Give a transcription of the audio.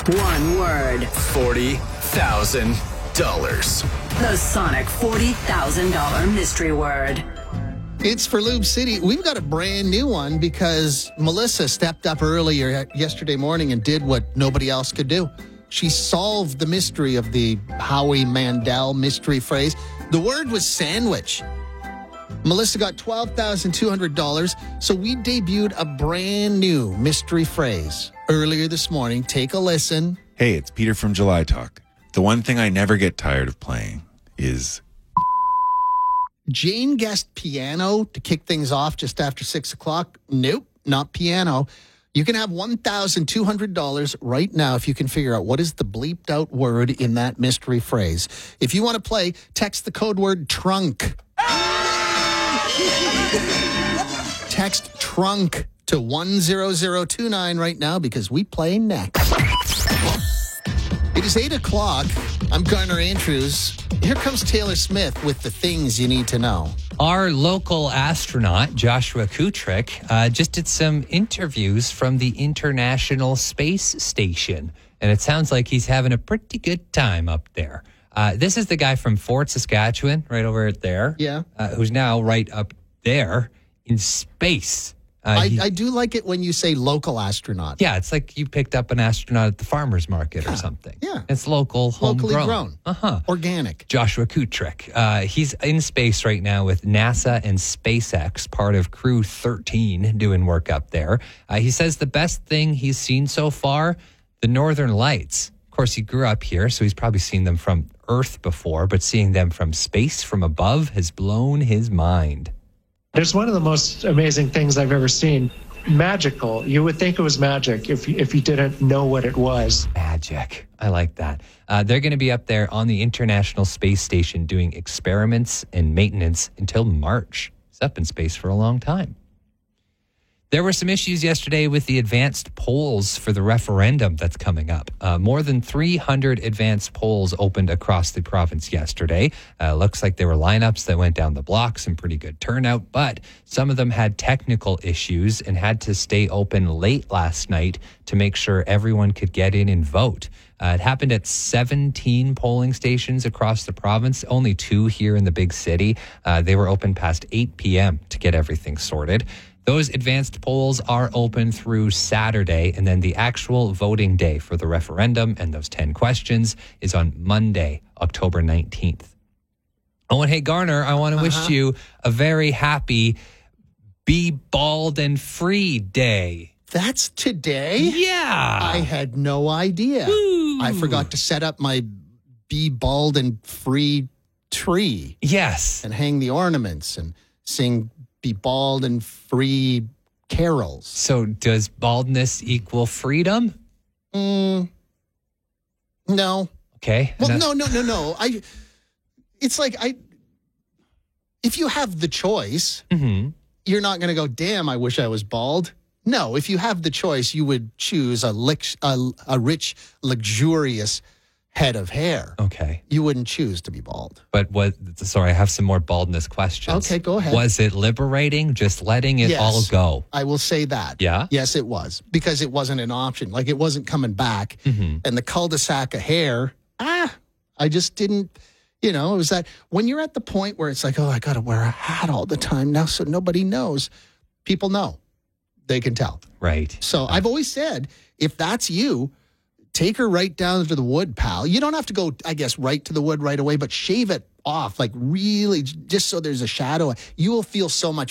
One word. $40,000. The Sonic $40,000 mystery word. It's for Lube City. We've got a brand new one because Melissa stepped up earlier yesterday morning and did what nobody else could do. She solved the mystery of the Howie Mandel mystery phrase. The word was sandwich. Melissa got $12,200, so we debuted a brand new mystery phrase earlier this morning. Take a listen. Hey, it's Peter from July Talk. The one thing I never get tired of playing is... Jane guessed piano to kick things off just after 6 o'clock. Nope, not piano. You can have $1,200 right now if you can figure out what is the bleeped out word in that mystery phrase. If you want to play, text the code word trunk. Text trunk to 10029 right now because we play next. It is 8 o'clock. I'm Garner Andrews. Here comes Taylor Smith with the things you need to know. Our local astronaut, Joshua Kutrick, just did some interviews from the International Space Station. And it sounds like he's having a pretty good time up there. This is the guy from Fort Saskatchewan, right over there. Yeah. Who's now right up there in space. I do like it when you say local astronaut. Yeah, it's like you picked up an astronaut at the farmer's market or something. Yeah. It's locally grown. Organic. Joshua Kutrick. He's in space right now with NASA and SpaceX, part of Crew 13, doing work up there. He says the best thing he's seen so far, the Northern Lights. Of course, he grew up here, so he's probably seen them from Earth before, but seeing them from space, from above, has blown his mind. There's one of the most amazing things I've ever seen. Magical. You would think it was magic if you didn't know what it was. Magic. I like that. They're going to be up there on the International Space Station doing experiments and maintenance until March. It's up in space for a long time. There were some issues yesterday with the advanced polls for the referendum that's coming up. More than 300 advanced polls opened across the province yesterday. Looks like there were lineups that went down the block, some pretty good turnout, but some of them had technical issues and had to stay open late last night to make sure everyone could get in and vote. It happened at 17 polling stations across the province, only 2 here in the big city. They were open past 8 p.m. to get everything sorted. Those advanced polls are open through Saturday, and then the actual voting day for the referendum and those 10 questions is on Monday, October 19th. Oh, and hey, Garner, I want to wish you a very happy Be Bald and Free Day. That's today? Yeah. I had no idea. Woo. I forgot to set up my Be Bald and Free tree. Yes. And hang the ornaments and sing Be Bald and Free carols. So does baldness equal freedom? No. Okay. Well, no. It's like if you have the choice, you're not going to go, damn, I wish I was bald. No, if you have the choice, you would choose a rich, luxurious head of hair. Okay. You wouldn't choose to be bald. But I have some more baldness questions. Okay, go ahead. Was it liberating, just letting it all go? I will say that. Yeah? Yes, it was. Because it wasn't an option. Like, it wasn't coming back. And the cul-de-sac of hair, I just didn't, it was that when you're at the point where it's like, oh, I got to wear a hat all the time now so nobody knows. People know. They can tell. Right. So I've always said, if that's you, take her right down to the wood, pal. You don't have to go, I guess, right to the wood right away, but shave it off, like really, just so there's a shadow. You will feel so much